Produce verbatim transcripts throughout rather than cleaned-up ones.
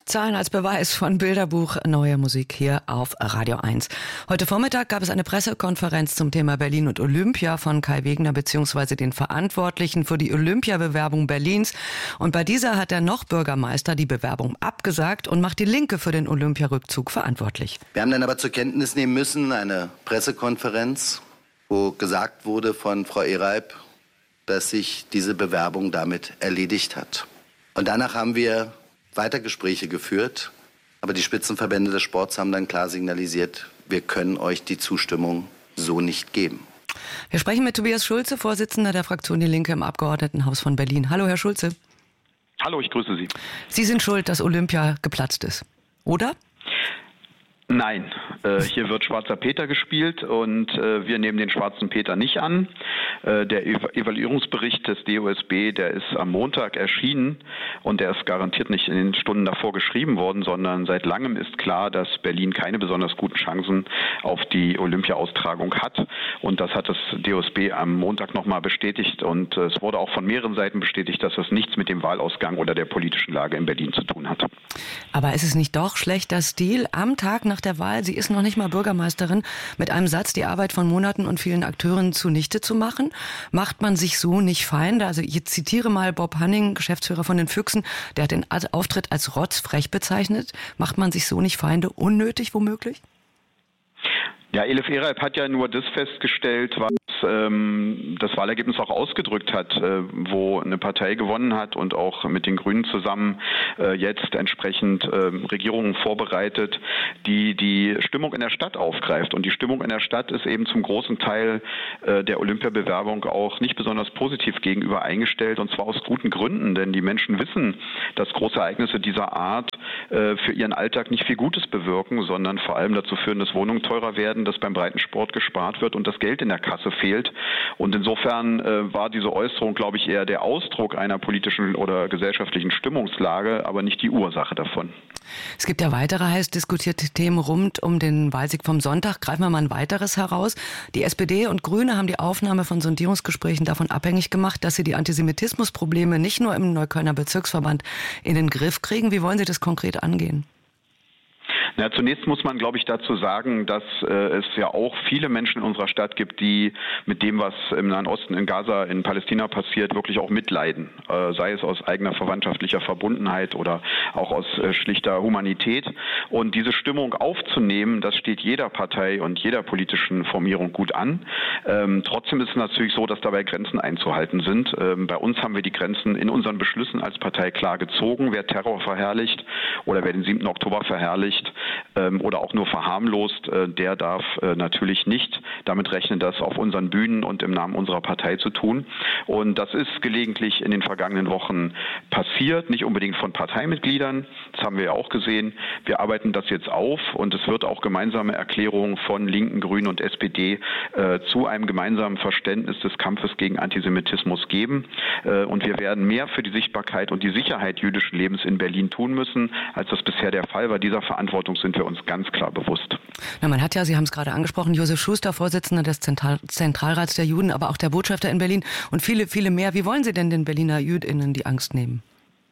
Zahlen als Beweis von Bilderbuch Neue Musik hier auf Radio eins. Heute Vormittag gab es eine Pressekonferenz zum Thema Berlin und Olympia von Kai Wegner bzw. den Verantwortlichen für die Olympiabewerbung Berlins. Und bei dieser hat der noch Bürgermeister die Bewerbung abgesagt und macht die Linke für den Olympiarückzug verantwortlich. Wir haben dann aber zur Kenntnis nehmen müssen, eine Pressekonferenz, wo gesagt wurde von Frau Ereib, dass sich diese Bewerbung damit erledigt hat. Und danach haben wir weiter Gespräche geführt, aber die Spitzenverbände des Sports haben dann klar signalisiert, wir können euch die Zustimmung so nicht geben. Wir sprechen mit Tobias Schulze, Vorsitzender der Fraktion Die Linke im Abgeordnetenhaus von Berlin. Hallo, Herr Schulze. Hallo, ich grüße Sie. Sie sind schuld, dass Olympia geplatzt ist, oder? Nein, äh, hier wird Schwarzer Peter gespielt und äh, wir nehmen den Schwarzen Peter nicht an. Äh, der Ev- Evaluierungsbericht des D O S B, der ist am Montag erschienen und der ist garantiert nicht in den Stunden davor geschrieben worden, sondern seit langem ist klar, dass Berlin keine besonders guten Chancen auf die Olympia-Austragung hat. Und das hat das D O S B am Montag nochmal bestätigt und äh, es wurde auch von mehreren Seiten bestätigt, dass das nichts mit dem Wahlausgang oder der politischen Lage in Berlin zu tun hat. Aber ist es nicht doch schlechter Stil, am Tag nach der Wahl, sie ist noch nicht mal Bürgermeisterin, mit einem Satz die Arbeit von Monaten und vielen Akteuren zunichte zu machen? Macht man sich so nicht Feinde? Also ich zitiere mal Bob Hanning, Geschäftsführer von den Füchsen, der hat den Auftritt als rotzfrech bezeichnet. Macht man sich so nicht Feinde unnötig womöglich? Ja, Elif Ereib hat ja nur das festgestellt, was ähm, das Wahlergebnis auch ausgedrückt hat, äh, wo eine Partei gewonnen hat und auch mit den Grünen zusammen äh, jetzt entsprechend äh, Regierungen vorbereitet, die die Stimmung in der Stadt aufgreift. Und die Stimmung in der Stadt ist eben zum großen Teil äh, der Olympiabewerbung auch nicht besonders positiv gegenüber eingestellt, und zwar aus guten Gründen, denn die Menschen wissen, dass große Ereignisse dieser Art äh, für ihren Alltag nicht viel Gutes bewirken, sondern vor allem dazu führen, dass Wohnungen teurer werden, dass beim Breitensport gespart wird und das Geld in der Kasse fehlt. Und insofern äh, war diese Äußerung, glaube ich, eher der Ausdruck einer politischen oder gesellschaftlichen Stimmungslage, aber nicht die Ursache davon. Es gibt ja weitere heiß diskutierte Themen rund um den Wahlsieg vom Sonntag. Greifen wir mal ein weiteres heraus. Die S P D und Grüne haben die Aufnahme von Sondierungsgesprächen davon abhängig gemacht, dass sie die Antisemitismusprobleme nicht nur im Neuköllner Bezirksverband in den Griff kriegen. Wie wollen Sie das konkret angehen? Na, zunächst muss man, glaube ich, dazu sagen, dass äh, es ja auch viele Menschen in unserer Stadt gibt, die mit dem, was im Nahen Osten, in Gaza, in Palästina passiert, wirklich auch mitleiden. Äh, sei es aus eigener verwandtschaftlicher Verbundenheit oder auch aus äh, schlichter Humanität. Und diese Stimmung aufzunehmen, das steht jeder Partei und jeder politischen Formierung gut an. Ähm, trotzdem ist es natürlich so, dass dabei Grenzen einzuhalten sind. Ähm, bei uns haben wir die Grenzen in unseren Beschlüssen als Partei klar gezogen. Wer Terror verherrlicht oder wer den siebten Oktober verherrlicht, ähm, oder auch nur verharmlost, äh, der darf äh, natürlich nicht damit rechnen, das auf unseren Bühnen und im Namen unserer Partei zu tun. Und das ist gelegentlich in den vergangenen Wochen passiert, nicht unbedingt von Parteimitgliedern, das haben wir ja auch gesehen. Wir arbeiten das jetzt auf und es wird auch gemeinsame Erklärungen von Linken, Grünen und S P D äh, zu einem gemeinsamen Verständnis des Kampfes gegen Antisemitismus geben. Äh, und wir werden mehr für die Sichtbarkeit und die Sicherheit jüdischen Lebens in Berlin tun müssen, als das bisher der Fall war. Dieser Verantwortung sind wir uns ganz klar bewusst. Na, man hat ja, Sie haben es gerade angesprochen, Josef Schuster, Vorsitzender des Zentral- Zentralrats der Juden, aber auch der Botschafter in Berlin und viele, viele mehr. Wie wollen Sie denn den Berliner JüdInnen die Angst nehmen?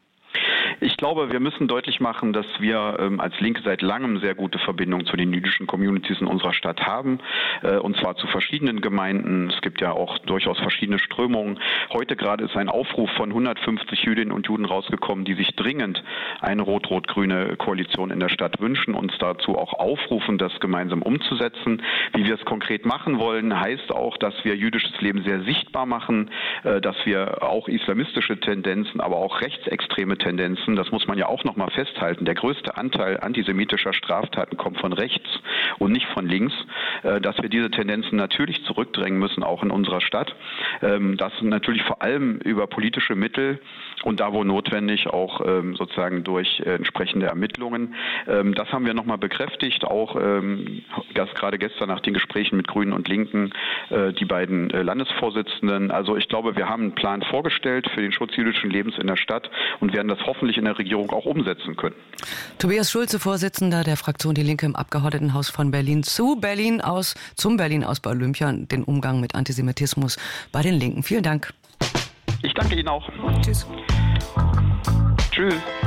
Ich glaube, wir müssen deutlich machen, dass wir ähm, als Linke seit langem sehr gute Verbindungen zu den jüdischen Communities in unserer Stadt haben, äh, und zwar zu verschiedenen Gemeinden. Es gibt ja auch durchaus verschiedene Strömungen. Heute gerade ist ein Aufruf von hundertfünfzig Jüdinnen und Juden rausgekommen, die sich dringend eine rot-rot-grüne Koalition in der Stadt wünschen, uns dazu auch aufrufen, das gemeinsam umzusetzen. Wie wir es konkret machen wollen, heißt auch, dass wir jüdisches Leben sehr sichtbar machen, äh, dass wir auch islamistische Tendenzen, aber auch rechtsextreme Tendenzen, das muss man ja auch noch mal festhalten, der größte Anteil antisemitischer Straftaten kommt von rechts und nicht von links, dass wir diese Tendenzen natürlich zurückdrängen müssen, auch in unserer Stadt. Das natürlich vor allem über politische Mittel und da, wo notwendig, auch sozusagen durch entsprechende Ermittlungen. Das haben wir noch mal bekräftigt, auch das gerade gestern nach den Gesprächen mit Grünen und Linken, die beiden Landesvorsitzenden. Also ich glaube, wir haben einen Plan vorgestellt für den Schutz jüdischen Lebens in der Stadt und werden das hoffentlich in der Regierung auch umsetzen können. Tobias Schulze, Vorsitzender der Fraktion Die Linke im Abgeordnetenhaus von Berlin, zu Berlin aus, zum Berlin aus bei Olympia, den Umgang mit Antisemitismus bei den Linken. Vielen Dank. Ich danke Ihnen auch. Tschüss. Tschüss.